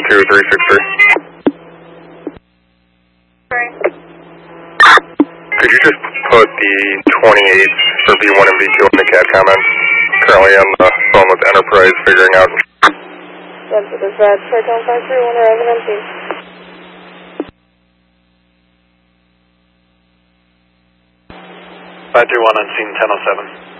12363. Right. Could you just put the 28 for V1 and V2 in the CAD comments? Currently on the phone with Enterprise figuring out. That's the dispatch. Triton 531 arriving on scene. 531 on scene 1007.